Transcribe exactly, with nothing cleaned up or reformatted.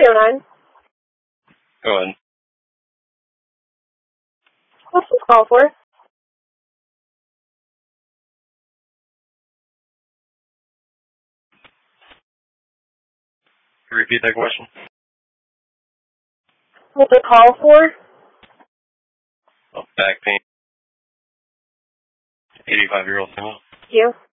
oh nine. Go ahead. What's this call for? Repeat that question. What's the call for? Oh, back pain. eighty-five-year-old female. You.